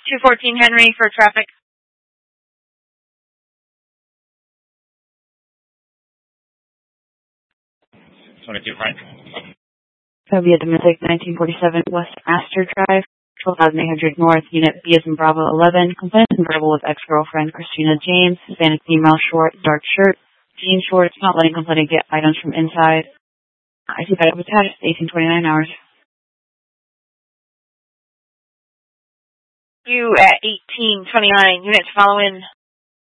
214 Henry for traffic. 22 Frank. Via Domestic 1947 West Astor Drive, 12,800 North, Unit B as in Bravo 11. Complaint and verbal with ex-girlfriend Christina James, Hispanic female, short, dark shirt, jean shorts, not letting complainant get items from inside. I see that it was attached, 1829 hours. You at 1829, units following